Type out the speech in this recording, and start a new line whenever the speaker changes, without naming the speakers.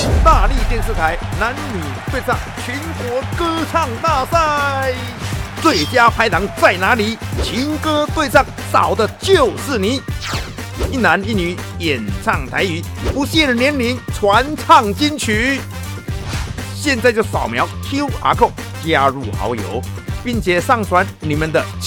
大力电视台男女对唱全国歌唱大赛，最佳拍档在哪里？情歌对唱少的就是你。一男一女演唱台语，不限年龄，传唱金曲。现在就扫描 QR code 加入好友，并且上传你们的